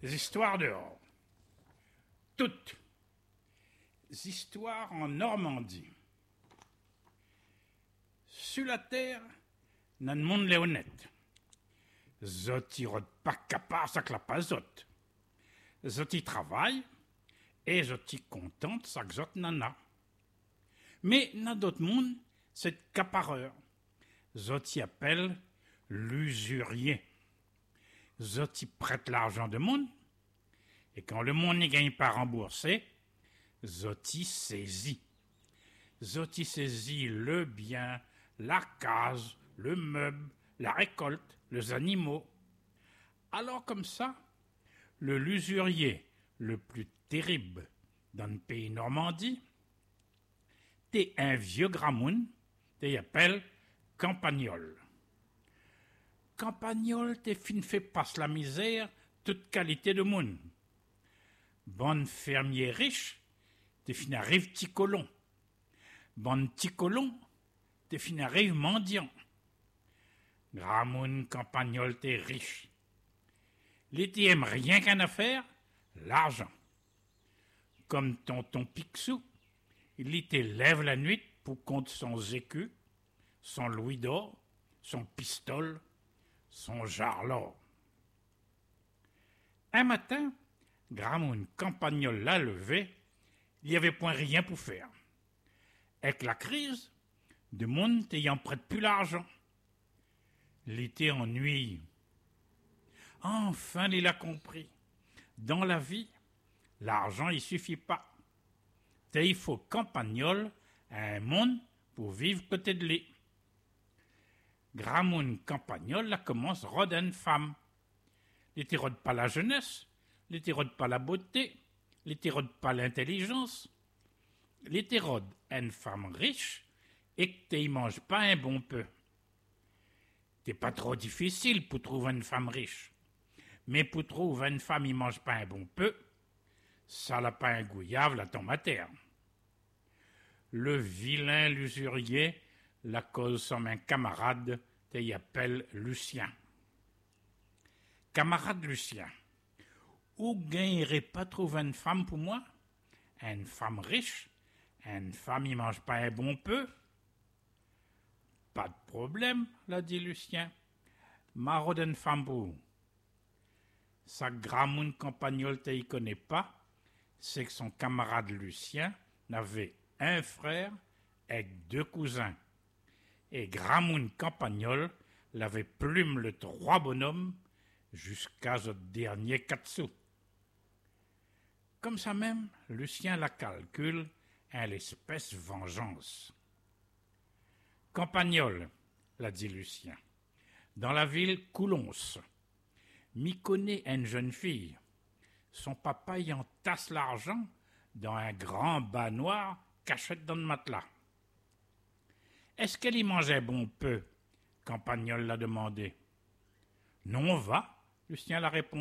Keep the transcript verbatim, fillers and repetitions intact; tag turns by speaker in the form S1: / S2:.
S1: histoires dehors. Toutes. Histoires en Normandie. Sur la terre, nan monde les honnête. Zot y rod pas capable, ça clap pas zot. Zot y travaille, et zot y contente, ça que zot nana. Mais nan d'autres monde, c'est capareur. Zot y appelle l'usurier. Zot y prête l'argent de monde, et quand le monde n'y gagne pas remboursé, zot y saisit. Zot y saisit le bien, la case, le meuble, la récolte, les animaux. Alors comme ça, le l'usurier le plus terrible dans le pays Normandie, t'es un vieux gramoun, t'es appelle Campagnol. Campagnol t'es fin fait passe la misère, toute qualité de monde. Bon fermier riche, t'es fin arrive petit colon. Bon petit colon, t'es fin arrive mendiant. Gramoun Campagnol t'es riche. L'été aime rien qu'un affaire, l'argent. Comme tonton Picsou, il était lève la nuit pour compte son écu, son louis d'or, son pistole, son jarlot. Un matin, Gramoun Campagnol l'a levé, il n'y avait point rien pour faire. Avec la crise, de monde ayant prête plus l'argent. L'été ennuyé. Enfin, il a compris. Dans la vie, l'argent, il suffit pas. Et il faut Campagnol à un monde pour vivre côté de lui. Gramoun Campagnol la commence rôde une femme. Il rôde pas la jeunesse, il rôde pas la beauté, il rôde pas l'intelligence. Il rôde une femme riche et que t'y mange pas un bon peu. C'est pas trop difficile pour trouver une femme riche. Mais pour trouver une femme qui mange pas un bon peu, ça l'a pas un gouillave la tombe à terre. Le vilain l'usurier la cause som un camarade qu'il appelle Lucien. Camarade Lucien, où gagnerait pas trouver une femme pour moi? Une femme riche? Une femme qui mange pas un bon peu? Pas de problème, l'a dit Lucien. Maraude une femme pour vous. Sa Gramoun Campagnol te y connaît pas, c'est que son camarade Lucien n'avait un frère avec deux cousins. Et Gramoun Campagnol l'avait plume le trois bonhommes jusqu'à ce dernier quatre sous. Comme ça même, Lucien la calcule à l'espèce vengeance. Campagnol, l'a dit Lucien, dans la ville Coulons, m'y connaît une jeune fille. Son papa y entasse l'argent dans un grand bas noir cachette dans le matelas. Est-ce qu'elle y mangeait bon peu? Campagnol l'a demandé. Non, va, Lucien l'a répondu.